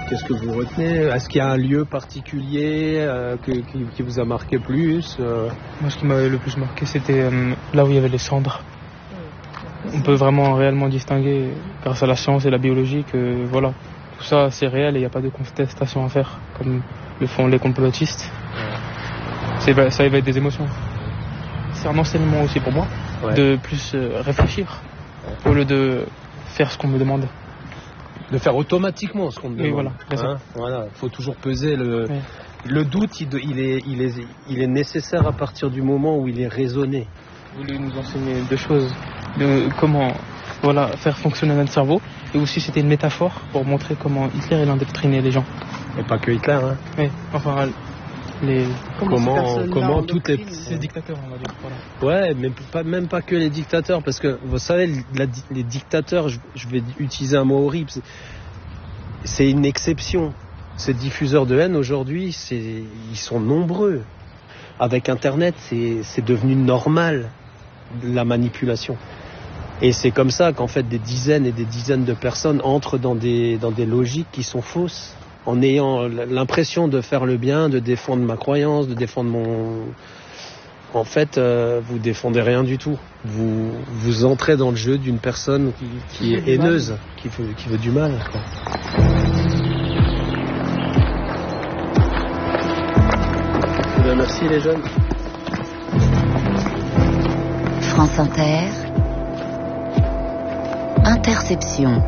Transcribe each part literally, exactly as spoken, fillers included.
Qu'est-ce que vous retenez? Est-ce qu'il y a un lieu particulier euh, que, qui, qui vous a marqué plus euh... Moi, ce qui m'avait le plus marqué, c'était euh, là où il y avait les cendres. On peut vraiment réellement distinguer, grâce à la science et la biologie, que voilà, tout ça c'est réel et il n'y a pas de contestation à faire, comme le font les complotistes. C'est, ça éveille des émotions. C'est un enseignement aussi pour moi, ouais. de plus euh, réfléchir, ouais. au lieu de faire ce qu'on me demande. De faire automatiquement ce qu'on me demande. Oui, voilà. Hein, voilà. Il faut toujours peser le, oui. le doute, il, il, est, il, est, il est nécessaire à partir du moment où il est raisonné. Vous voulez nous enseigner deux choses, de comment voilà, faire fonctionner notre cerveau, et aussi c'était une métaphore pour montrer comment Hitler il endoctrinait les gens. Et pas que Hitler, hein. Oui, enfin les... Comment, comment toutes les... Ces dictateurs, on va dire. Voilà. Ouais, mais pas, même pas que les dictateurs, parce que vous savez, la, les dictateurs, je, je vais utiliser un mot horrible, c'est, c'est une exception. Ces diffuseurs de haine aujourd'hui, c'est, ils sont nombreux. Avec Internet, c'est, c'est devenu normal, la manipulation. Et c'est comme ça qu'en fait des dizaines et des dizaines de personnes entrent dans des, dans des logiques qui sont fausses, en ayant l'impression de faire le bien, de défendre ma croyance, de défendre mon... En fait, euh, vous défendez rien du tout. Vous, vous entrez dans le jeu d'une personne qui, qui est haineuse, qui veut, qui veut du mal, quoi. Merci les jeunes. France Inter. Interception.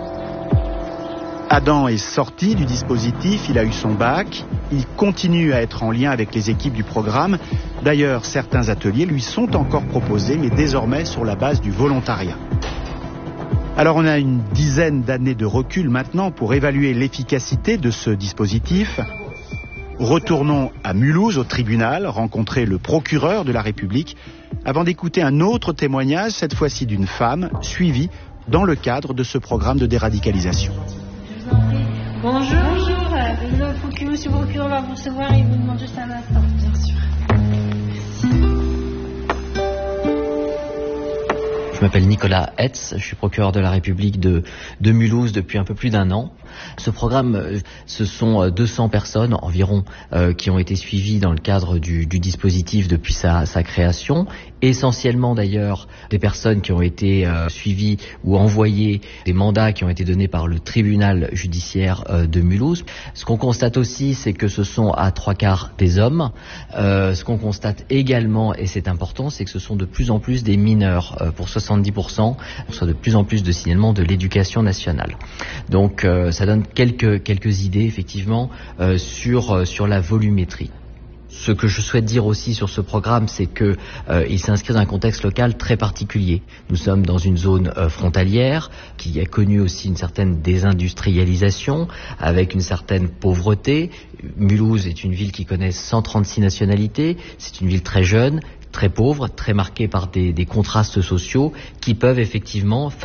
Adam est sorti du dispositif, il a eu son bac, il continue à être en lien avec les équipes du programme. D'ailleurs, certains ateliers lui sont encore proposés, mais désormais sur la base du volontariat. Alors on a une dizaine d'années de recul maintenant pour évaluer l'efficacité de ce dispositif. Retournons à Mulhouse, au tribunal, rencontrer le procureur de la République, avant d'écouter un autre témoignage, cette fois-ci d'une femme, suivie dans le cadre de ce programme de déradicalisation. Bonjour. Bonjour. Le procureur, monsieur le procureur va vous recevoir et vous demande juste un instant. Bien sûr. Je m'appelle Nicolas Hetz, je suis procureur de la République de, de Mulhouse depuis un peu plus d'un an. Ce programme, ce sont deux cents personnes environ euh, qui ont été suivies dans le cadre du, du dispositif depuis sa, sa création. Essentiellement d'ailleurs des personnes qui ont été euh, suivies ou envoyées, des mandats qui ont été donnés par le tribunal judiciaire euh, de Mulhouse. Ce qu'on constate aussi, c'est que ce sont à trois quarts des hommes. Euh, ce qu'on constate également, et c'est important, c'est que ce sont de plus en plus des mineurs. Euh, pour soixante-dix pour cent, on reçoit de plus en plus de signalements de l'éducation nationale. Donc euh, ça donne quelques, quelques idées effectivement euh, sur, euh, sur la volumétrie. Ce que je souhaite dire aussi sur ce programme, c'est que euh, il s'inscrit dans un contexte local très particulier. Nous sommes dans une zone euh, frontalière qui a connu aussi une certaine désindustrialisation, avec une certaine pauvreté. Mulhouse est une ville qui connaît cent trente-six nationalités. C'est une ville très jeune, très pauvre, très marquée par des, des contrastes sociaux qui peuvent effectivement